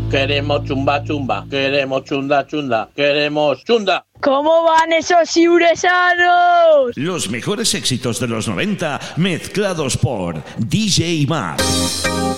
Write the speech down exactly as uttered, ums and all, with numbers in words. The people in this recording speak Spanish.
Queremos chumba chumba, queremos chunda chunda, queremos chunda. ¿Cómo van esos iuresanos? Los mejores éxitos de los noventa mezclados por D J Max.